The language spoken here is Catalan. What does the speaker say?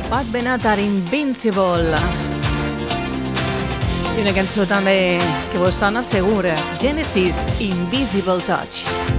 Pat Benatar, Invincible. I una cançó també que vos sona segur, Genesis, Invisible Touch.